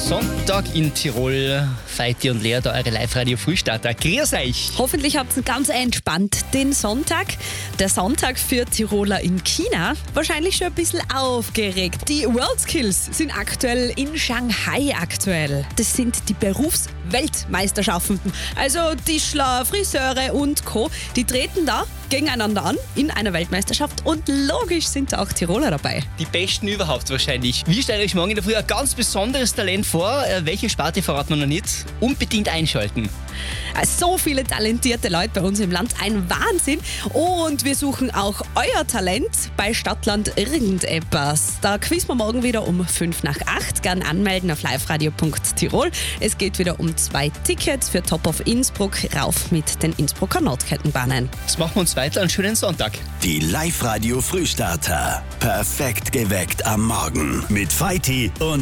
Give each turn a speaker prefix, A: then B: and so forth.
A: Sonntag in Tirol. Feiti und Lea, da eure Live-Radio-Frühstarter. Grüß euch!
B: Hoffentlich habt ihr ganz entspannt den Sonntag. Der Sonntag für Tiroler in China. Wahrscheinlich schon ein bisschen aufgeregt. Die WorldSkills sind aktuell in Shanghai aktuell. Das sind die Berufsweltmeisterschaften. Also Tischler, Friseure und Co. Die treten da gegeneinander an in einer Weltmeisterschaft und logisch sind da auch Tiroler dabei.
A: Die Besten überhaupt wahrscheinlich. Wir stellen euch morgen in der Früh ein ganz besonderes Talent vor. Welche Sparte verraten wir noch nicht? Unbedingt einschalten.
B: So viele talentierte Leute bei uns im Land, ein Wahnsinn. Und wir suchen auch euer Talent bei Stadtland irgendetwas. Da quizzen wir morgen wieder um 7:55. Gern anmelden auf liveradio.tirol. Es geht wieder um 2 Tickets für Top of Innsbruck rauf mit den Innsbrucker Nordkettenbahnen.
A: Jetzt machen wir uns weiter. Einen schönen Sonntag.
C: Die Live-Radio Frühstarter. Perfekt geweckt am Morgen. Mit Feiti und